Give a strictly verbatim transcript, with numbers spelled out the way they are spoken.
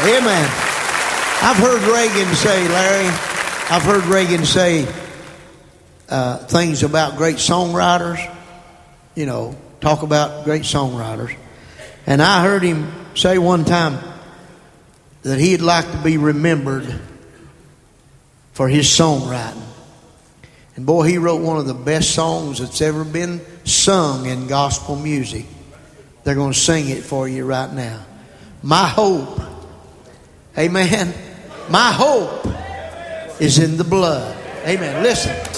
Amen. I've heard Reagan say, Larry, I've heard Reagan say uh, things about great songwriters, you know, talk about great songwriters. And I heard him say one time that he'd like to be remembered for his songwriting. And boy, he wrote one of the best songs that's ever been sung in gospel music. They're going to sing it for you right now. My hope, amen, my hope is in the blood. Amen. Listen.